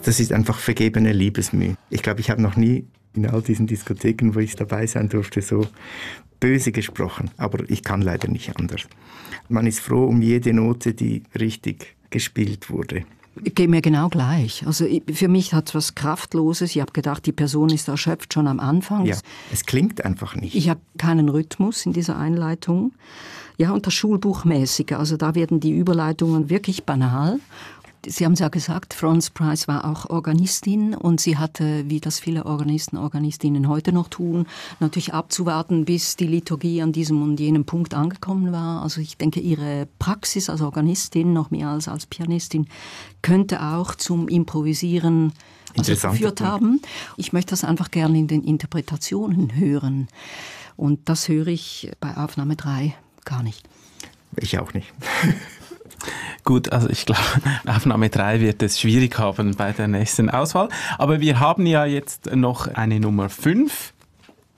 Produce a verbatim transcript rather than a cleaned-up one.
Das ist einfach vergebene Liebesmüh. Ich glaube, ich habe noch nie in all diesen Diskotheken, wo ich dabei sein durfte, so böse gesprochen. Aber ich kann leider nicht anders. Man ist froh um jede Note, die richtig gespielt wurde. Geht mir genau gleich. Also für mich hat es was Kraftloses. Ich habe gedacht, die Person ist erschöpft schon am Anfang. Ja, es klingt einfach nicht. Ich habe keinen Rhythmus in dieser Einleitung. Ja, und das Schulbuchmäßige. Also da werden die Überleitungen wirklich banal. Sie haben es ja gesagt, Florence Price war auch Organistin und sie hatte, wie das viele Organisten, Organistinnen heute noch tun, natürlich abzuwarten, bis die Liturgie an diesem und jenem Punkt angekommen war. Also ich denke, ihre Praxis als Organistin, noch mehr als als Pianistin, könnte auch zum Improvisieren also geführt haben. Ich möchte das einfach gerne in den Interpretationen hören. Und das höre ich bei Aufnahme drei gar nicht. Ich auch nicht. Gut, also ich glaube, Aufnahme drei wird es schwierig haben bei der nächsten Auswahl. Aber wir haben ja jetzt noch eine Nummer fünf